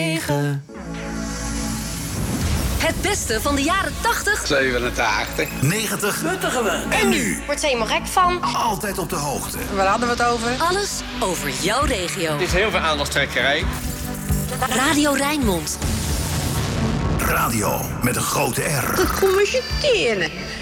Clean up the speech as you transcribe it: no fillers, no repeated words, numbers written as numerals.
Het beste van de jaren 80, 87, 90. nuttigen we. En nu. Wordt er helemaal gek van. Altijd op de hoogte. Waar hadden we het over? alles over jouw regio. Het is heel veel aandachtstrekkerij. Radio Rijnmond. Radio met een grote R. Dat kom je tenen.